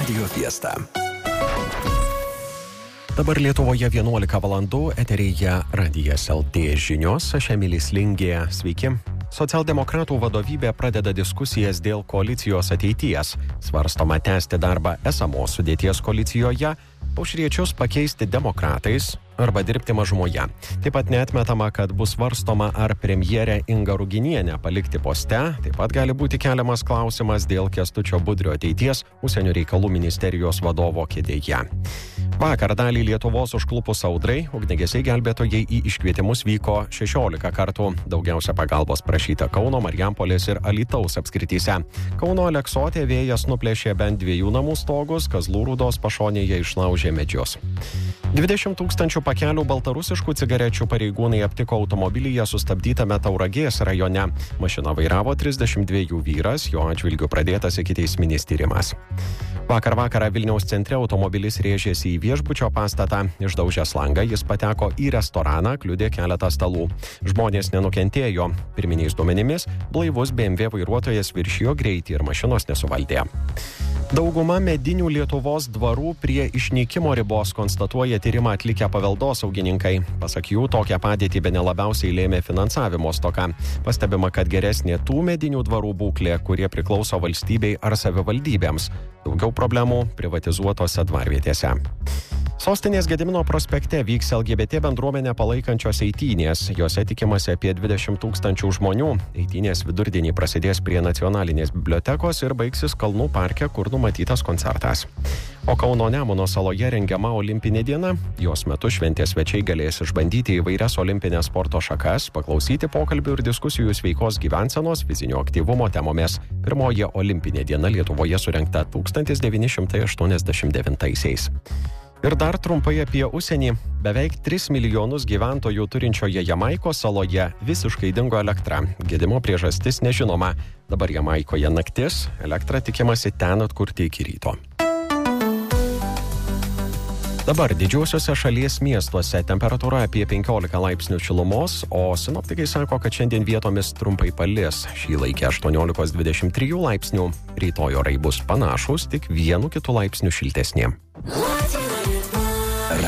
Radio Fiesta. Dabar Lietuvoje 11 valandų, eteryje Radijas LT žinios, aš Emilis Lingė, sveiki. Socialdemokratų vadovybė pradeda diskusijas dėl koalicijos ateities. Svarstoma tęsti darbą esamos sudėties koalicijoje, aušriečius pakeisti demokratais arba dirbti mažumoje. Taip pat neatmetama, kad bus svarstoma, ar premjerę Ingą Ruginienę palikti poste. Taip pat gali būti keliamas klausimas dėl Kęstučio Budrio ateities užsienio reikalų ministerijos vadovo kėdėje. Vakar dalį Lietuvos užklupus audrai, ugniagesiai gelbėtojai į iškvietimus vyko 16 kartų. Daugiausia pagalbos prašyta Kauno, Marijampolės ir Alytaus apskrityse. Kauno Aleksotė vėjas nuplėšė bent 2 namų stogus, Kazlų Rūdos pašonėje išlaužė medžius. 20 000 pakelių baltarusiškų cigarečių pareigūnai aptiko automobilyje sustabdytame Tauragės rajone. Mašiną vairavo 32 vyras, jo atžvilgiu pradėtas ikiteisminis tyrimas. Vakar vakarą Vilniaus centre automobilis rėžėsi į viešbučio pastatą. Išdaužęs langą jis pateko į restoraną, kliudė keletą stalų. Žmonės nenukentėjo. Pirminiais duomenimis, blaivus BMW vairuotojas viršijo greitį ir mašinos nesuvaldė. Dauguma medinių Lietuvos dvarų prie išnykimo ribos, konstatuoja tyrimą atlikę paveldosaugininkai. Pasak jų, tokią padėtį bene labiausiai lėmė finansavimo stoka. Pastebima, kad geresnė tų medinių dvarų būklė, kurie priklauso valstybei ar savivaldybėms. Daugiau problemų privatizuotose dvarvietėse. Sostinės Gedimino prospekte vyks LGBT bendruomenę palaikančios eitynės. Jose tikimasi apie 20 000 žmonių. Eitynės vidurdienį prasidės prie Nacionalinės bibliotekos ir baigsis Kalnų parke, kur numatytas koncertas. O Kauno Nemuno saloje rengiama olimpinė diena. Jos metu šventės svečiai galės išbandyti įvairias olimpinės sporto šakas, paklausyti pokalbių ir diskusijų sveikos gyvensenos, fizinio aktyvumo temomis. Pirmoji olimpinė diena Lietuvoje surengta 1989-aisiais. Ir dar trumpai apie užsienį. Beveik 3 milijonus gyventojų turinčioje Jamaikos saloje visiškai dingo elektra. Gedimo priežastis nežinoma. Dabar Jamaikoje naktis, elektrą tikimasi ten atkurti iki ryto. Dabar didžiausiuose šalies miestuose temperatūra apie 15 laipsnių šilumos, o sinoptikai sako, kad šiandien vietomis trumpai palis. Šį laikę 18-23 laipsnių. Rytoj orai bus panašus, tik 1-2 laipsnių šiltesni.